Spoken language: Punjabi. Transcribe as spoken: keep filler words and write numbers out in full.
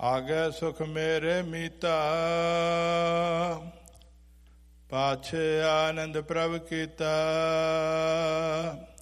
ਆਗੇ ਸੁਖ ਮੇਰੇ ਮੀਤਾ, ਪਾਛੇ ਆਨੰਦ ਪ੍ਰਭ ਕੀਤਾ।